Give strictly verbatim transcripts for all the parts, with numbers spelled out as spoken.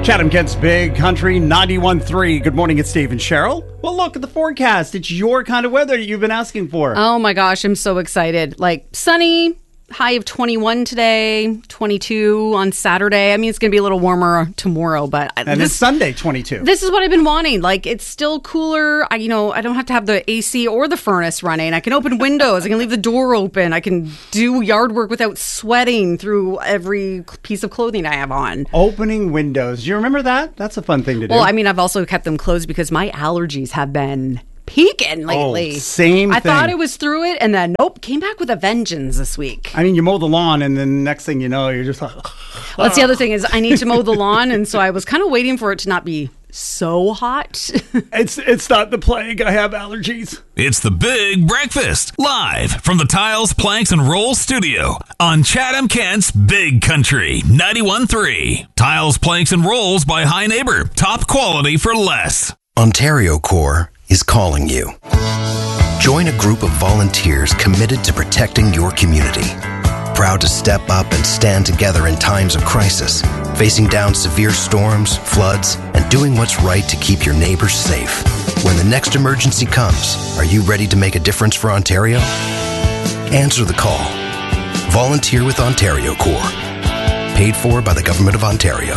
Chatham Kent's Big Country ninety-one point three. Good morning, it's Steve and Cheryl. Well, look at the forecast. It's your kind of weather that you've been asking for. Oh my gosh, I'm so excited. Like sunny, high of twenty-one today, twenty-two on Saturday. I mean, it's going to be a little warmer tomorrow, but and this, it's Sunday, twenty-two. This is what I've been wanting. Like, it's still cooler. I, you know, I don't have to have the A C or the furnace running. I can open windows. I can leave the door open. I can do yard work without sweating through every piece of clothing I have on. Opening windows. Do you remember that? That's a fun thing to do. Well, I mean, I've also kept them closed because my allergies have been peaking lately. Oh, same I thing. thought it was through it, and then nope, came back with a vengeance this week. I mean, you mow the lawn, and then next thing you know, you're just like... Well, that's the other thing is I need to mow the lawn, and so I was kind of waiting for it to not be so hot. it's it's not the plague. I have allergies. It's the Big Breakfast, live from the Tiles, Planks, and Rolls studio on Chatham Kent's Big Country ninety-one point three. Tiles, Planks, and Rolls by High Neighbor. Top quality for less. Ontario Corps is calling you. Join a group of volunteers committed to protecting your community. Proud to step up and stand together in times of crisis, facing down severe storms, floods, and doing what's right to keep your neighbors safe. When the next emergency comes, are you ready to make a difference for Ontario? Answer the call. Volunteer with Ontario Corps. Paid for by the Government of Ontario.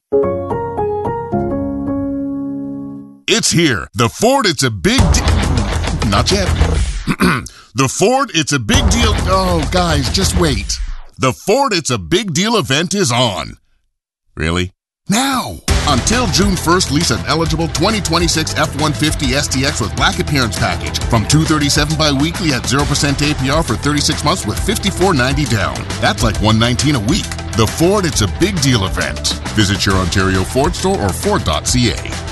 It's here. The Ford, it's a big deal. Not yet. The Ford, it's a big deal. Oh, guys, just wait. The Ford, it's a big deal event is on. Really? Now! Until June first, lease an eligible twenty twenty-six F one fifty S T X with Black Appearance Package from two hundred thirty-seven dollars bi-weekly at zero percent A P R for thirty-six months with fifty-four ninety down. That's like one hundred nineteen dollars a week. The Ford, it's a big deal event. Visit your Ontario Ford store or Ford dot C A.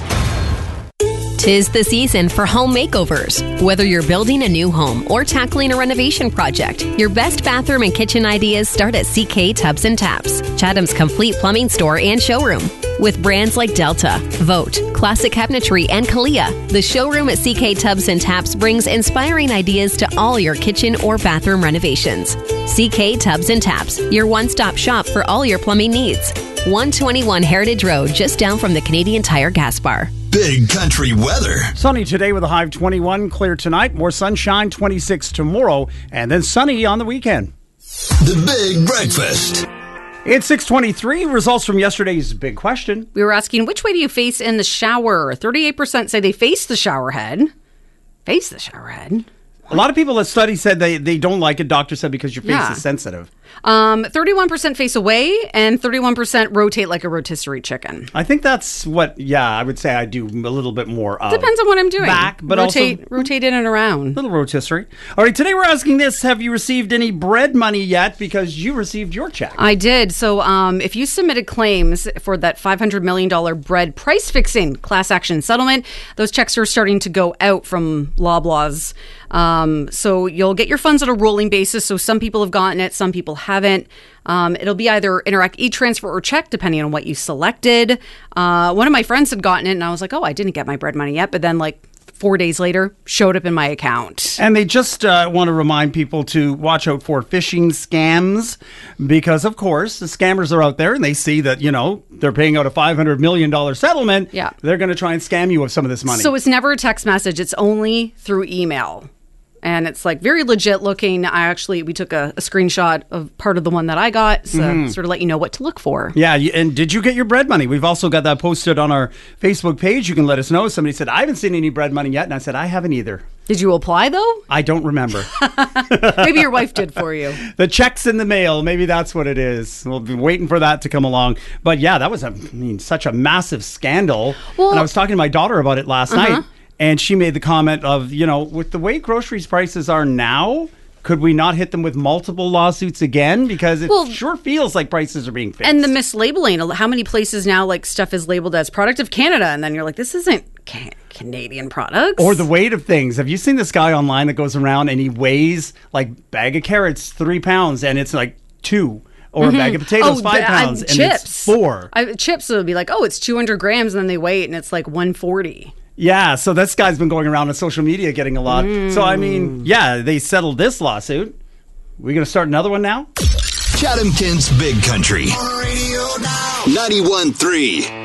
Tis the season for home makeovers. Whether you're building a new home or tackling a renovation project, your best bathroom and kitchen ideas start at C K Tubs and Taps, Chatham's complete plumbing store and showroom. With brands like Delta, Vote, Classic Cabinetry, and Kalia, the showroom at C K Tubs and Taps brings inspiring ideas to all your kitchen or bathroom renovations. C K Tubs and Taps, your one-stop shop for all your plumbing needs. one twenty-one Heritage Road, just down from the Canadian Tire gas bar. Big Country weather. Sunny today with a high of twenty-one, clear tonight, more sunshine, twenty-six tomorrow, and then sunny on the weekend. The Big Breakfast. It's six twenty-three, results from yesterday's big question. We were asking, which way do you face in the shower? thirty-eight percent say they face the shower head. Face the shower head. A lot of people at study said they, they don't like it. Doctor said because your face Yeah. is sensitive. Um, thirty-one percent face away and thirty-one percent rotate like a rotisserie chicken. I think that's what, yeah, I would say I do a little bit more of. Depends on what I'm doing. Back, but rotate, also rotate in and around. Little rotisserie. All right, today we're asking this. Have you received any bread money yet? Because you received your check. I did. So um, if you submitted claims for that five hundred million dollars bread price fixing class action settlement, those checks are starting to go out from Loblaws. Um, so you'll get your funds on a rolling basis. So some people have gotten it, some people haven't. Um, it'll be either Interac e-transfer or check, depending on what you selected. Uh, one of my friends had gotten it, and I was like, oh, I didn't get my bread money yet. But then, like, four days later, showed up in my account. And they just uh, want to remind people to watch out for phishing scams because, of course, the scammers are out there and they see that, you know, they're paying out a five hundred million dollars settlement. Yeah. They're going to try and scam you of some of this money. So it's never a text message. It's only through email. And it's like very legit looking. I actually, we took a, a screenshot of part of the one that I got, so Mhm. sort of let you know what to look for. Yeah, you- and did you get your bread money? We've also got that posted on our Facebook page. You can let us know. Somebody said, I haven't seen any bread money yet. And I said, I haven't either. Did you apply, though? I don't remember. Maybe your wife did for you. The check's in the mail. Maybe that's what it is. We'll be waiting for that to come along. But yeah, that was, a, I mean, such a massive scandal. Well- and I was talking to my daughter about it last Uh-huh. night. And she made the comment of, you know, with the way groceries prices are now, could we not hit them with multiple lawsuits again? Because it Well- sure feels like prices are being fixed. And the mislabeling. How many places now, like, stuff is labeled as product of Canada, and then you're like, this isn't ca- Canadian products. Or the weight of things. Have you seen this guy online that goes around and he weighs, like, bag of carrots, three pounds, and it's like two. Or Mhm. a bag of potatoes, Oh, five the- pounds, uh, and chips. it's four. I, chips would be like, oh, it's two hundred grams, and then they weigh it, and it's like one forty. Yeah, so this guy's been going around on social media getting a lot. So, I mean, yeah, they settled this lawsuit. We going to start another one now? Chatham Kent's Big Country. ninety-one point three.